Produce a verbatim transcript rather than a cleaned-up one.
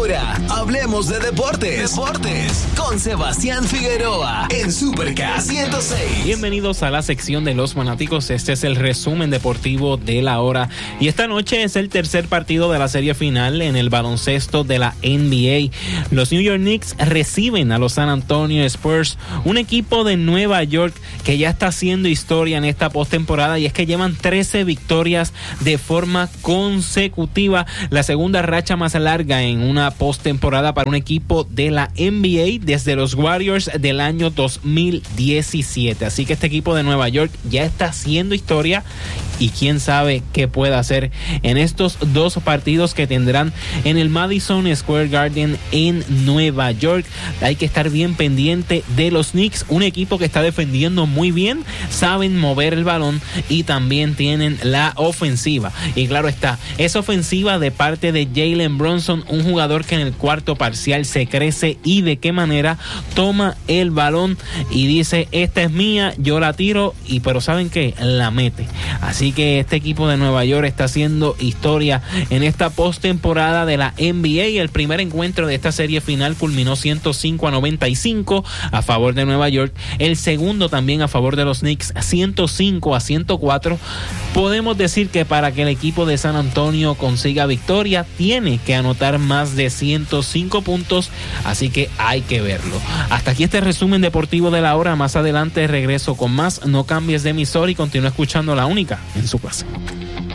Ahora, hablemos de deportes. Deportes con Sebastián Figueroa en Super K ciento seis. Bienvenidos a la sección de los fanáticos. Este es el resumen deportivo de la hora. Y esta noche es el tercer partido de la serie final en el baloncesto de la N B A. Los New York Knicks reciben a los San Antonio Spurs, un equipo de Nueva York que ya está haciendo historia en esta postemporada, y es que llevan trece victorias de forma consecutiva, la segunda racha más larga en una postemporada para un equipo de la N B A desde los Warriors del año dos mil diecisiete. Así que este equipo de Nueva York ya está haciendo historia, y quién sabe qué pueda hacer en estos dos partidos que tendrán en el Madison Square Garden en Nueva York. Hay que estar bien pendiente de los Knicks, un equipo que está defendiendo muy bien, saben mover el balón y también tienen la ofensiva. Y claro está, esa ofensiva de parte de Jalen Brunson, un jugador que en el cuarto parcial se crece y de qué manera toma el balón y dice: esta es mía, yo la tiro, y pero ¿saben qué? La mete. Así que este equipo de Nueva York está haciendo historia en esta postemporada de la N B A. El primer encuentro de esta serie final culminó ciento cinco a noventa y cinco a favor de Nueva York. El segundo también a favor de los Knicks, ciento cinco a ciento cuatro. Podemos decir que para que el equipo de San Antonio consiga victoria, tiene que anotar más de ciento cinco puntos, así que hay que verlo. Hasta aquí este resumen deportivo de la hora. Más adelante regreso con más. No cambies de emisor y continúa escuchando La Única en su casa.